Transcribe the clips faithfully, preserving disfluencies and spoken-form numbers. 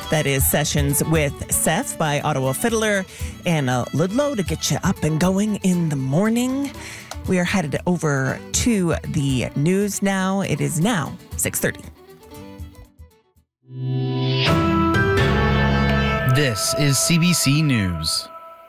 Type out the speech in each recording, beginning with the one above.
That is Sessions with Seth by Ottawa fiddler Anna Ludlow to get you up and going in the morning. We are headed over to the news now. It is now six thirty. This is C B C News.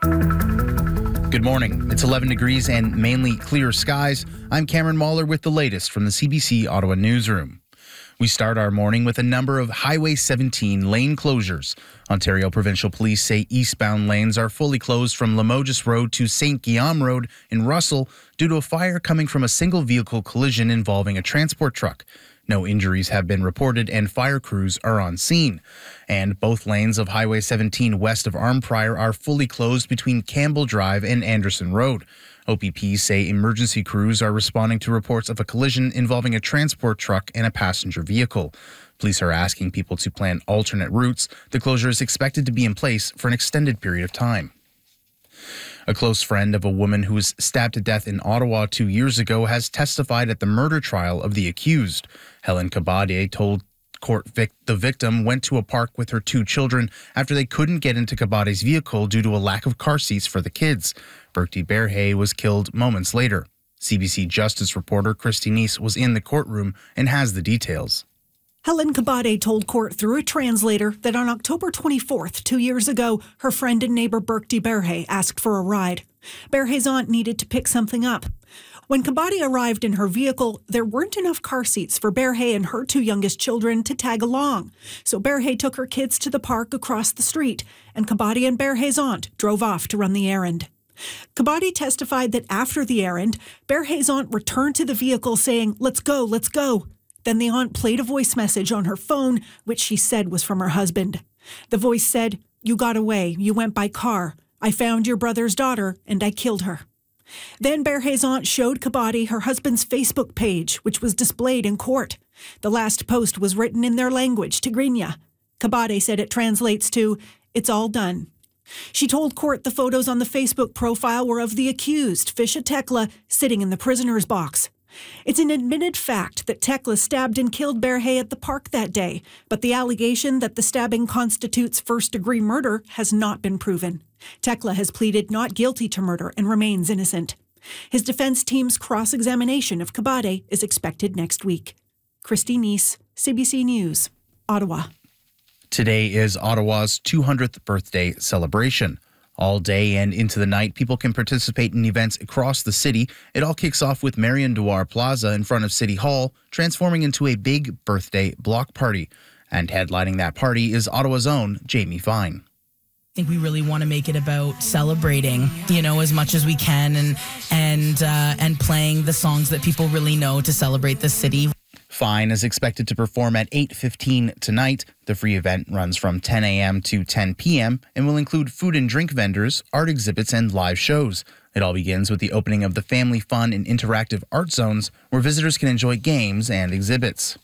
Good morning. It's eleven degrees and mainly clear skies. I'm Cameron Mahler with the latest from the C B C Ottawa newsroom. We start our morning with a number of Highway seventeen lane closures. Ontario Provincial Police say eastbound lanes are fully closed from Limoges Road to Saint Guillaume Road in Russell due to a fire coming from a single vehicle collision involving a transport truck. No injuries have been reported and fire crews are on scene. And both lanes of Highway seventeen west of Arnprior are fully closed between Campbell Drive and Anderson Road. O P P say emergency crews are responding to reports of a collision involving a transport truck and a passenger vehicle. Police are asking people to plan alternate routes. The closure is expected to be in place for an extended period of time. A close friend of a woman who was stabbed to death in Ottawa two years ago has testified at the murder trial of the accused. Helen Kabade told court vic- the victim went to a park with her two children after they couldn't get into Kabade's vehicle due to a lack of car seats for the kids. Bertie Berhe was killed moments later. C B C Justice reporter Christy Neese was in the courtroom and has the details. Helen Kabade told court through a translator that on October twenty-fourth, two years ago, her friend and neighbor Bertie Berhe asked for a ride. Berhe's aunt needed to pick something up. When Kabade arrived in her vehicle, there weren't enough car seats for Berhe and her two youngest children to tag along. So Berhe took her kids to the park across the street, and Kabade and Berhe's aunt drove off to run the errand. Kabade testified that after the errand, Berhe's aunt returned to the vehicle saying, "Let's go, let's go." Then the aunt played a voice message on her phone, which she said was from her husband. The voice said, "You got away. You went by car. I found your brother's daughter, and I killed her." Then Berhe's aunt showed Kabade her husband's Facebook page, which was displayed in court. The last post was written in their language, Tigrinya. Kabade said it translates to, "It's all done." She told court the photos on the Facebook profile were of the accused, Fisha Tekla, sitting in the prisoner's box. It's an admitted fact that Tekla stabbed and killed Berhe at the park that day, but the allegation that the stabbing constitutes first-degree murder has not been proven. Tekla has pleaded not guilty to murder and remains innocent. His defense team's cross-examination of Kabade is expected next week. Christy Neese, C B C News, Ottawa. Today is Ottawa's two hundredth birthday celebration. All day and into the night, people can participate in events across the city. It all kicks off with Marion Dewar Plaza in front of City Hall, transforming into a big birthday block party. And headlining that party is Ottawa's own Jamie Fine. I think we really want to make it about celebrating, you know, as much as we can, and and uh, and playing the songs that people really know to celebrate the city. Fine is expected to perform at eight fifteen tonight. The free event runs from ten a.m. to ten p.m. and will include food and drink vendors, art exhibits, and live shows. It all begins with the opening of the Family Fun and Interactive Art Zones, where visitors can enjoy games and exhibits.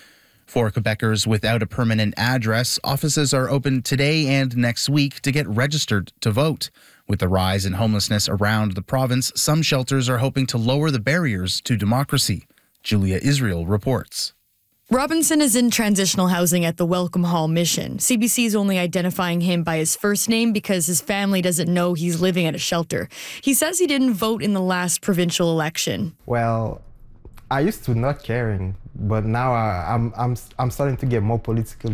For Quebecers without a permanent address, offices are open today and next week to get registered to vote. With the rise in homelessness around the province, some shelters are hoping to lower the barriers to democracy. Julia Israel reports. Robinson is in transitional housing at the Welcome Hall Mission. C B C is only identifying him by his first name because his family doesn't know he's living at a shelter. He says he didn't vote in the last provincial election. Well, I used to not caring, but now I, I'm I'm I'm starting to get more politically